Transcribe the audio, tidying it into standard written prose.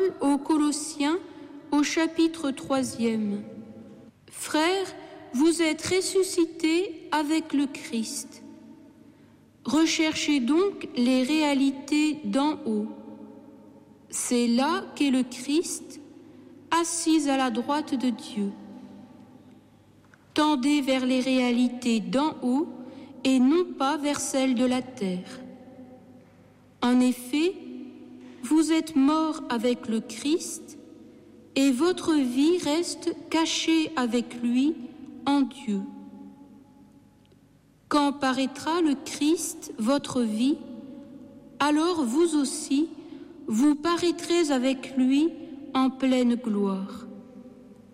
Paul aux Colossiens au chapitre 3e. Frères, vous êtes ressuscités avec le Christ. Recherchez donc les réalités d'en haut. C'est là qu'est le Christ, assis à la droite de Dieu. Tendez vers les réalités d'en haut et non pas vers celles de la terre. En effet, vous êtes morts avec le Christ et votre vie reste cachée avec lui en Dieu. Quand paraîtra le Christ, votre vie, alors vous aussi, vous paraîtrez avec lui en pleine gloire.